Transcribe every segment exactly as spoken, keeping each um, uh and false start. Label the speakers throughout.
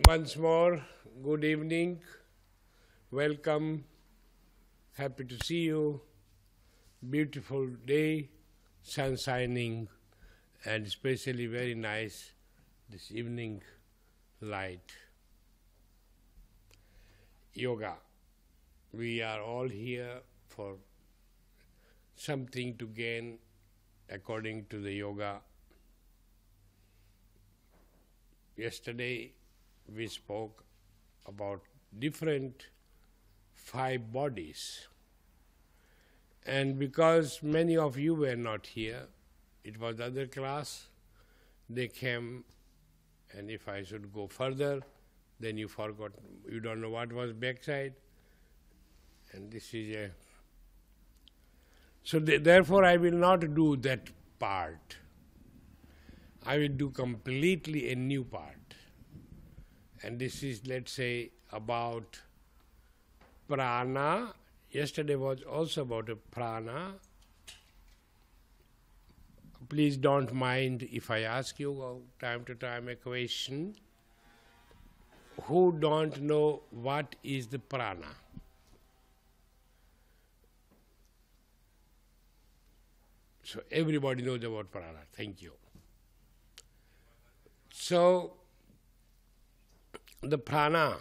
Speaker 1: Once more, good evening, welcome, happy to see you, beautiful day, sun shining, and especially very nice this evening light. Yoga. We are all here for something to gain according to the yoga. Yesterday we spoke about different five bodies, and because many of you were not here, it was the other class, they came, and if I should go further, then you forgot, you don't know what was backside, and this is a... So th therefore I will not do that part. I will do completely a new part. And this is, let's say, about prana. Yesterday was also about a prana. Please don't mind if I ask you time to time a question. Who don't know what is the prana? So everybody knows about prana. Thank you. So the prana,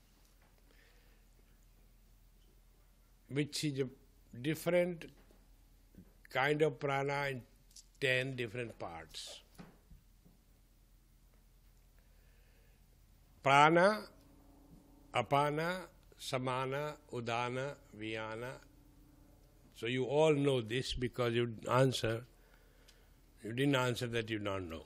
Speaker 1: which is a different kind of prana in ten different parts. Prana, apana, samana, udana, vyana. So you all know this because you answer, you didn't answer that you don't know.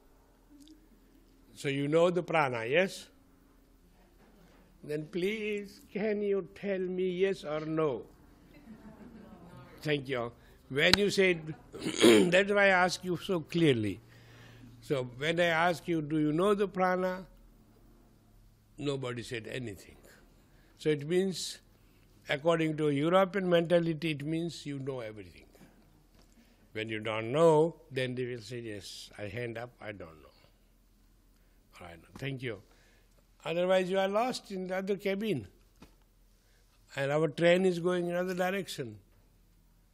Speaker 1: So you know the prana, yes? Then please, can you tell me yes or no? Thank you. When you said, that's why I ask you so clearly. So when I ask you, do you know the prana? Nobody said anything. So it means, according to European mentality, it means you know everything. When you don't know, then they will say, yes, I hand up, I don't know. All right, thank you. Otherwise you are lost in the other cabin. And our train is going in another direction.